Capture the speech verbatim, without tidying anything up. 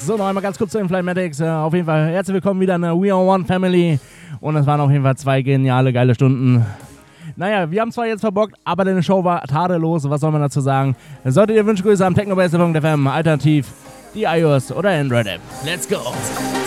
So, noch einmal ganz kurz zu den Flymatic. Äh, auf jeden Fall herzlich willkommen wieder in der We Are One Family. Und es waren auf jeden Fall zwei geniale, geile Stunden. Naja, wir haben zwar jetzt verbockt, aber deine Show war tadellos. Was soll man dazu sagen? Solltet ihr Wünschgrüße am technobase punkt f m, alternativ die iOS oder Android App. Let's go!